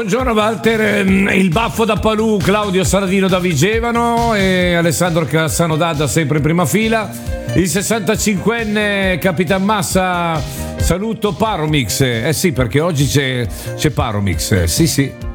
Buongiorno Walter, il baffo da Palù, Claudio Saladino da Vigevano e Alessandro Cassano D'Adda sempre in prima fila. Il 65enne Capitan Massa, saluto Paromix. Sì, perché oggi c'è Paromix, sì.